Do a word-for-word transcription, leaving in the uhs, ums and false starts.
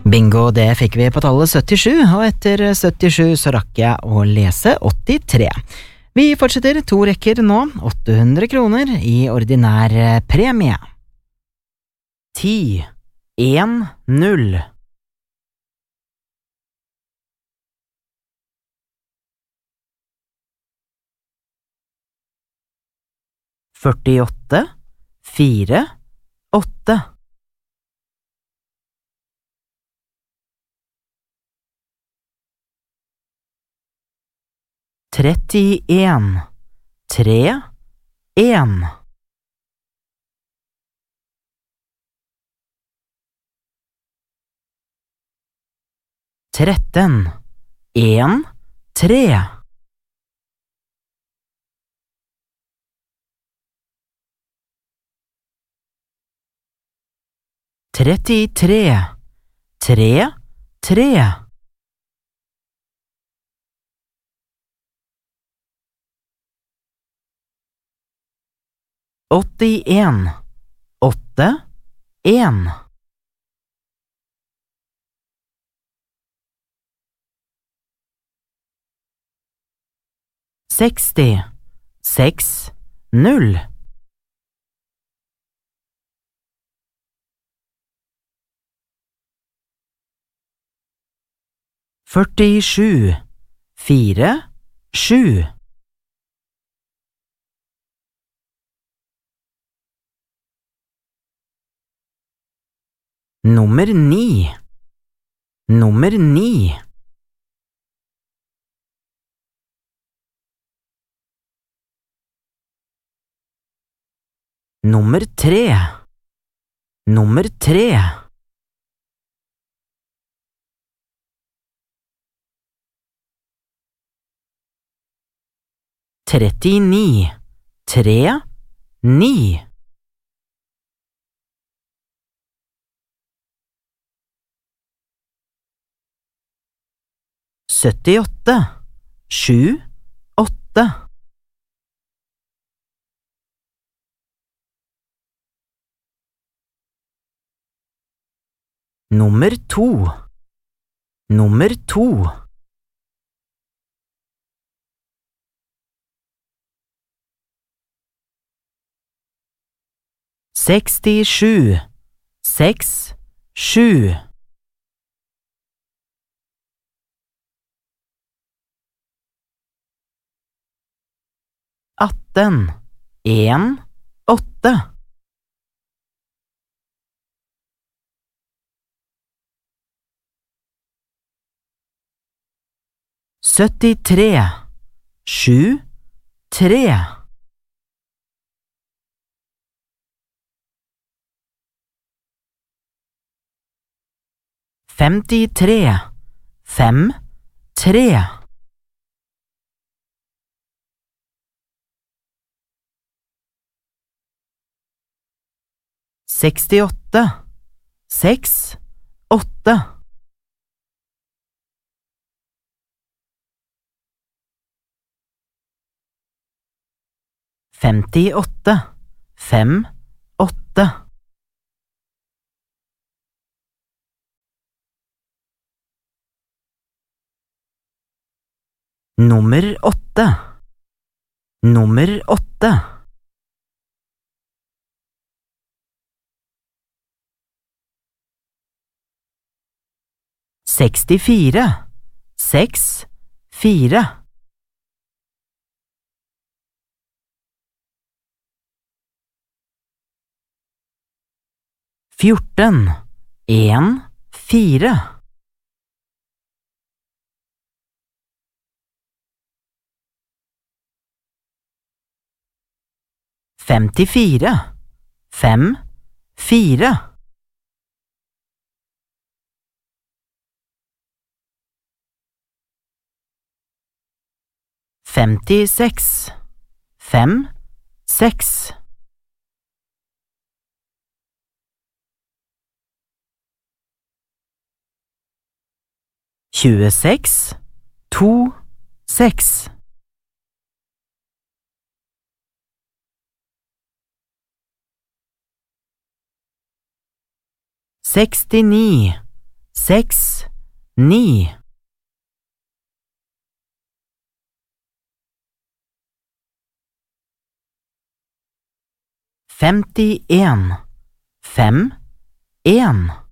Bingo, det fikk vi på tallet syttisju, og etter syttisju så rakk jeg å lese åttitre. Vi fortsetter to rekker nå, åtte hundre kroner i ordinær premie. ti, en, null. førtiåtte, fire, åtte. trettien, tre, en. tretten, en, tre. trettitre, tre, tre. åttien, åtte, en. seksti, seks, null. førtisju, fire, sju. Nummer ni. Nummer ni. Nummer tre. Nummer tre. trettini, tre, ni. syttiåtte, sju, åtte. Nummer to. Nummer to. sekstisju, seks, sju. atten, en, åtte. syttitre, sju, tre. femtitre, fem, tre. sekstiåtte, seks, åtte. femtiåtte, fem, åtte. Nummer åtte. Nummer åtte. sekstifire, seks, fire. fjorten, en, fire. femtifire, fem, fire. femtiseks, fem, seks. tjueseks, to, seks. sekstini, seks, ni. Femtien, fem, en.